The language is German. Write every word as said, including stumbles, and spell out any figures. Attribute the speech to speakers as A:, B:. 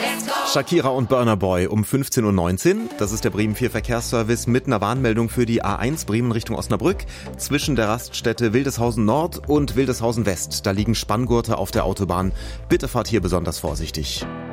A: Shakira und Burna Boy um fünfzehn Uhr neunzehn. Das ist der Bremen vier Verkehrsservice mit einer Warnmeldung für die A eins Bremen Richtung Osnabrück. Zwischen der Raststätte Wildeshausen Nord und Wildeshausen West. Da liegen Spanngurte auf der Autobahn. Bitte fahrt hier besonders vorsichtig.